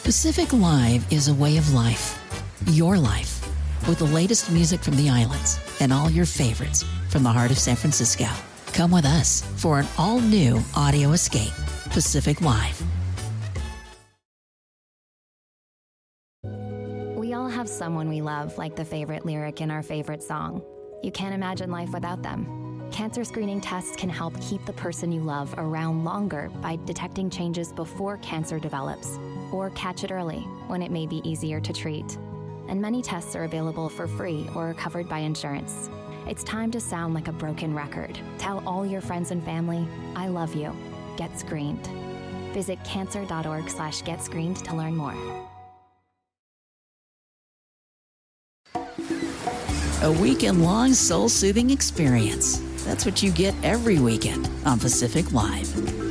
Pacific Live is a way of life. Your life. With the latest music from the islands and all your favorites from the heart of San Francisco. Come with us for an all-new audio escape. Pacific Live. We all have someone we love, like the favorite lyric in our favorite song. You can't imagine life without them. Cancer screening tests can help keep the person you love around longer by detecting changes before cancer develops, or catch it early when it may be easier to treat. And many tests are available for free or are covered by insurance. It's time to sound like a broken record. Tell all your friends and family, I love you. Get screened. Visit cancer.org/getscreened to learn more. A weekend-long soul-soothing experience. That's what you get every weekend on Pacific Live.